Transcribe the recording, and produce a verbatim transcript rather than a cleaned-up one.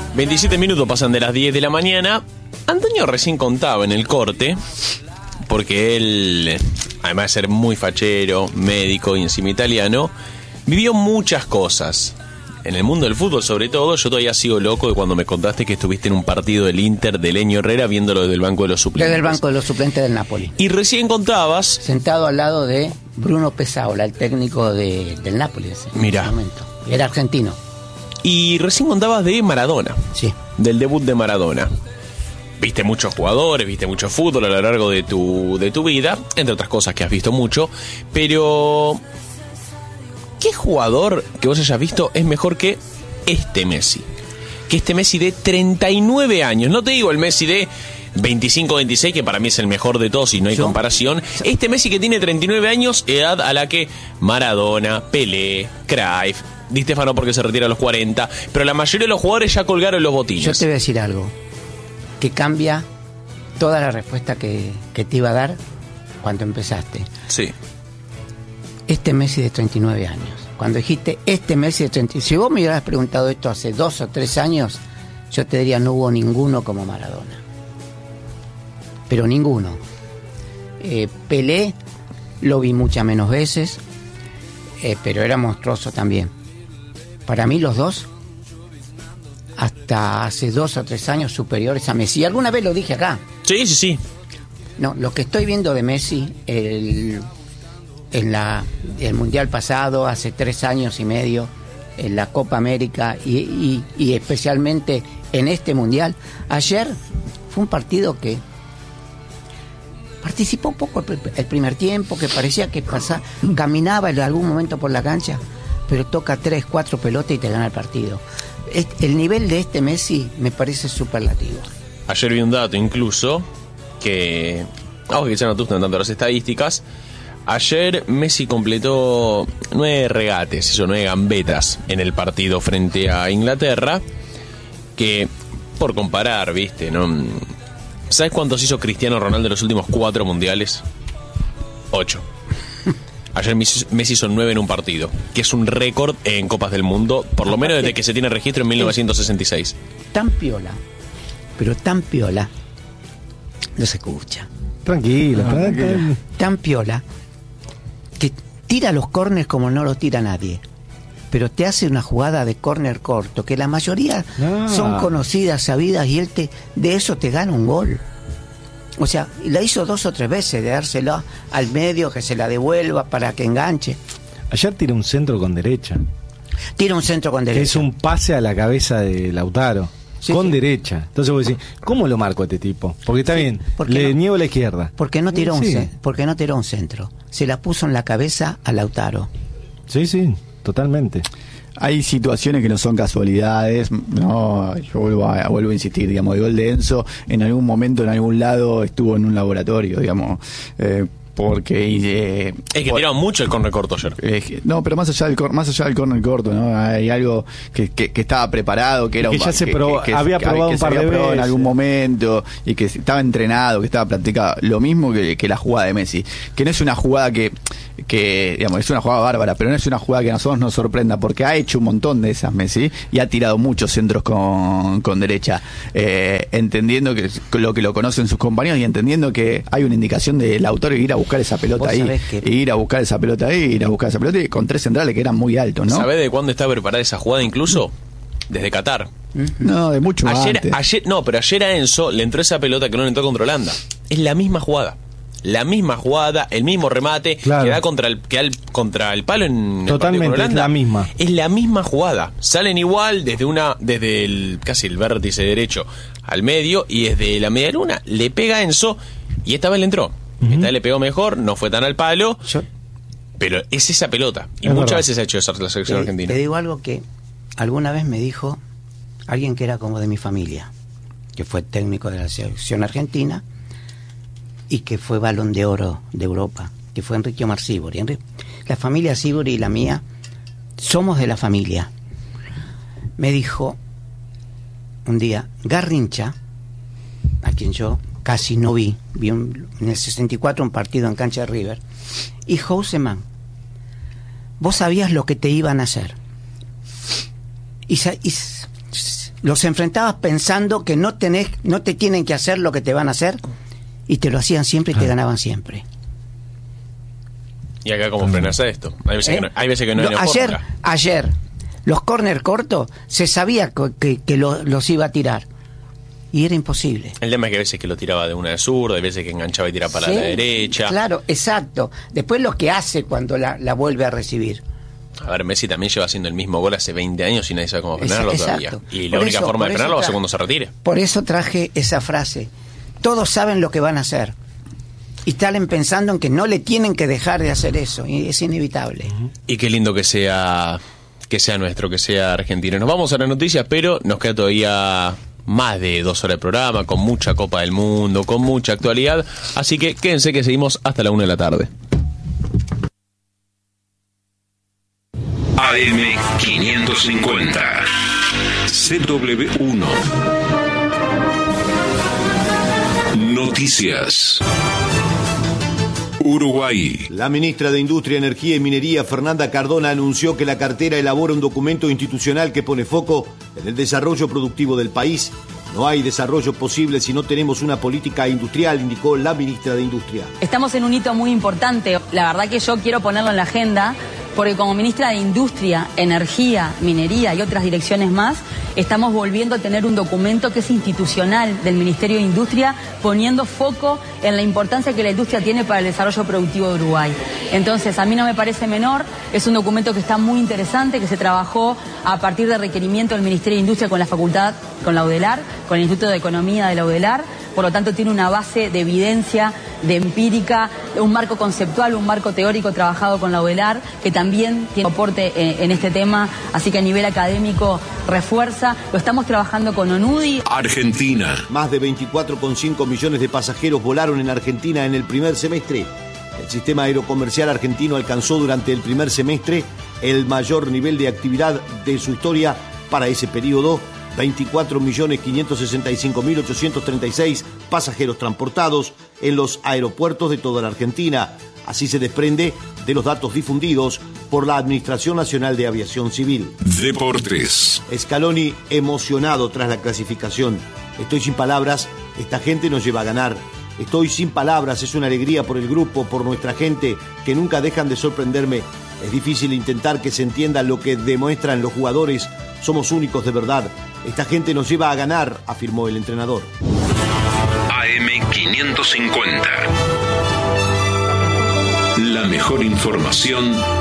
veintisiete minutos pasan de las diez de la mañana. Antonio recién contaba en el corte, porque él, además de ser muy fachero, médico y encima italiano, vivió muchas cosas. En el mundo del fútbol, sobre todo, yo todavía sigo loco de cuando me contaste que estuviste en un partido del Inter de Leño Herrera viéndolo desde el banco de los suplentes. Desde el banco de los suplentes del Napoli. Y recién contabas... Sentado al lado de Bruno Pesaola, el técnico de, del Napoli. Ese, Mirá. En ese momento. Era argentino. Y recién contabas de Maradona. Sí. Del debut de Maradona. Viste muchos jugadores, viste mucho fútbol a lo largo de tu, de tu vida, entre otras cosas que has visto mucho, pero... ¿qué jugador que vos hayas visto es mejor que este Messi? Que este Messi de treinta y nueve años. No te digo el Messi de veinticinco veintiséis, que para mí es el mejor de todos y no hay ¿Yo? comparación. Este Messi que tiene treinta y nueve años, edad a la que Maradona, Pelé, Cruyff, Di Stéfano porque se retira a los cuarenta, pero la mayoría de los jugadores ya colgaron los botines. Yo te voy a decir algo que cambia toda la respuesta que, que te iba a dar cuando empezaste. Sí. Este Messi de treinta y nueve años. Cuando dijiste este Messi de treinta y nueve, si vos me hubieras preguntado esto hace dos o tres años, yo te diría no hubo ninguno como Maradona. Pero ninguno. Eh, Pelé lo vi muchas menos veces, eh, pero era monstruoso también. Para mí los dos, hasta hace dos o tres años superiores a Messi. Alguna vez lo dije acá. Sí, sí, sí. No, lo que estoy viendo de Messi, el... en la el mundial pasado, hace tres años y medio, en la Copa América y, y, y especialmente en este mundial. Ayer fue un partido que participó un poco el, el primer tiempo, que parecía que pasaba, caminaba en algún momento por la cancha, pero toca tres, cuatro pelotas y te gana el partido. El nivel de este Messi me parece superlativo. Ayer vi un dato incluso que, aunque quizá no te gustan tanto las estadísticas, ayer Messi completó nueve regates, eso, nueve gambetas en el partido frente a Inglaterra, que, por comparar, viste, ¿no? ¿Sabes cuántos hizo Cristiano Ronaldo en los últimos cuatro mundiales? Ocho. Ayer Messi hizo nueve en un partido, que es un récord en Copas del Mundo, por lo menos desde que se tiene registro en mil novecientos sesenta y seis. Tan piola, pero tan piola, no se escucha. Tranquila, no, tranquila. Tan piola, que tira los córneres como no lo tira nadie, pero te hace una jugada de córner corto, que la mayoría ah. son conocidas, sabidas, y él te de eso te gana un gol. O sea, la hizo dos o tres veces, de dársela al medio, que se la devuelva para que enganche. Ayer tira un centro con derecha. Tira un centro con derecha. Que es un pase a la cabeza de Lautaro. Sí, con sí. derecha. Entonces vos decís, ¿cómo lo marco a este tipo? Porque está sí, bien, le no, niego la izquierda. Porque no tiró sí. un porque no tiró un centro. Se la puso en la cabeza a Lautaro. Sí, sí, totalmente. Hay situaciones que no son casualidades, no, yo vuelvo a, vuelvo a insistir, digamos, el gol de Enzo en algún momento, en algún lado, estuvo en un laboratorio, digamos, eh, porque eh, es que por, tiraron mucho el córner corto ayer. Eh, no, pero más allá del más allá del córner corto, ¿no? Hay algo que, que, que estaba preparado, que era que un, ya se que, probó, que, había que, probado que un se par había de probado veces en algún momento y que estaba entrenado, que estaba practicado. Lo mismo que, que la jugada de Messi, que no es una jugada que que digamos es una jugada bárbara, pero no es una jugada que a nosotros nos sorprenda, porque ha hecho un montón de esas Messi y ha tirado muchos centros con, con derecha, eh, entendiendo que lo que lo conocen sus compañeros y entendiendo que hay una indicación del autor de ir a buscar esa pelota ahí, que... y ir a buscar esa pelota ahí, ir a buscar esa pelota y con tres centrales que eran muy altos, ¿no? ¿Sabés de cuándo está preparada esa jugada incluso? Desde Qatar. No, de mucho ayer, antes. Ayer, no, pero ayer a Enzo le entró esa pelota que no le entró contra Holanda. Es la misma jugada. La misma jugada, el mismo remate, claro. que da contra el, que da el, contra el palo en Totalmente, el partido con Holanda. Es la misma. Es la misma jugada. Salen igual desde una, desde el casi el vértice derecho al medio, y desde la media luna le pega a Enzo y esta vez le entró. Uh-huh. Esta vez le pegó mejor, no fue tan al palo, Yo... pero es esa pelota. Y es muchas verdad. veces ha hecho esa la selección te, argentina. Te digo algo que alguna vez me dijo alguien que era como de mi familia, que fue técnico de la selección argentina y que fue Balón de Oro de Europa, que fue Enrique Omar Sívori. La familia Sívori y la mía somos de la familia. Me dijo un día, Garrincha, a quien yo casi no vi, vi un, en el sesenta y cuatro un partido en cancha de River, y Houseman, vos sabías lo que te iban a hacer. Y, y los enfrentabas pensando que no tenés, no te tienen que hacer lo que te van a hacer, y te lo hacían siempre y te ganaban siempre. ¿Y acá cómo frenas a esto? Hay veces, ¿Eh? que no, hay veces que no hay ayer, ayer, los córner cortos, se sabía que, que, que lo, los iba a tirar. Y era imposible. El tema es que a veces que lo tiraba de una de zurda, hay veces que enganchaba y tiraba para sí, la derecha. Claro, exacto. Después lo que hace cuando la, la vuelve a recibir. A ver, Messi también lleva haciendo el mismo gol hace veinte años y nadie sabe cómo frenarlo es, todavía. Y la por única eso, forma de frenarlo va a ser cuando se retire. Por eso traje esa frase. Todos saben lo que van a hacer. Y salen pensando en que no le tienen que dejar de hacer eso. Y es inevitable. Y qué lindo que sea, que sea nuestro, que sea argentino. Nos vamos a las noticias, pero nos queda todavía más de dos horas de programa, con mucha Copa del Mundo, con mucha actualidad. Así que quédense que seguimos hasta la una de la tarde. A M quinientos cincuenta C W uno Noticias. Uruguay. La ministra de Industria, Energía y Minería, Fernanda Cardona, anunció que la cartera elabora un documento institucional que pone foco en el desarrollo productivo del país. No hay desarrollo posible si no tenemos una política industrial, indicó la ministra de Industria. Estamos en un hito muy importante. La verdad que yo quiero ponerlo en la agenda, porque como ministra de Industria, Energía, Minería y otras direcciones más, estamos volviendo a tener un documento que es institucional del Ministerio de Industria, poniendo foco en la importancia que la industria tiene para el desarrollo productivo de Uruguay. Entonces, a mí no me parece menor, es un documento que está muy interesante, que se trabajó a partir de requerimiento del Ministerio de Industria con la facultad, con la UDELAR, con el Instituto de Economía de la UDELAR. Por lo tanto, tiene una base de evidencia, de empírica, un marco conceptual, un marco teórico trabajado con la UDELAR, que también tiene aporte en, en este tema, así que a nivel académico refuerza. Lo estamos trabajando con ONUDI. Argentina. Más de veinticuatro coma cinco millones de pasajeros volaron en Argentina en el primer semestre. El sistema aerocomercial argentino alcanzó durante el primer semestre el mayor nivel de actividad de su historia para ese periodo. veinticuatro millones quinientos sesenta y cinco mil ochocientos treinta y seis pasajeros transportados en los aeropuertos de toda la Argentina. Así se desprende de los datos difundidos por la Administración Nacional de Aviación Civil. Deportes. Scaloni emocionado tras la clasificación. Estoy sin palabras, esta gente nos lleva a ganar. Estoy sin palabras, es una alegría por el grupo, por nuestra gente, que nunca dejan de sorprenderme. Es difícil intentar que se entienda lo que demuestran los jugadores. Somos únicos de verdad. Esta gente nos lleva a ganar, afirmó el entrenador. A M quinientos cincuenta. La mejor información